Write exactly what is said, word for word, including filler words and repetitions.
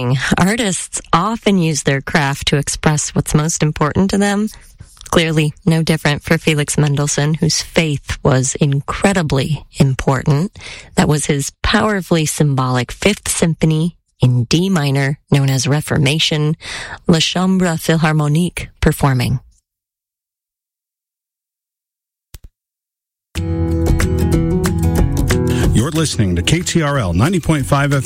saying, artists often use their craft to express what's most important to them. Clearly no different for Felix Mendelssohn, whose faith was incredibly important. That was his powerfully symbolic Fifth Symphony in D minor, known as Reformation, La Chambre Philharmonique performing. You're listening to K T R L ninety point five F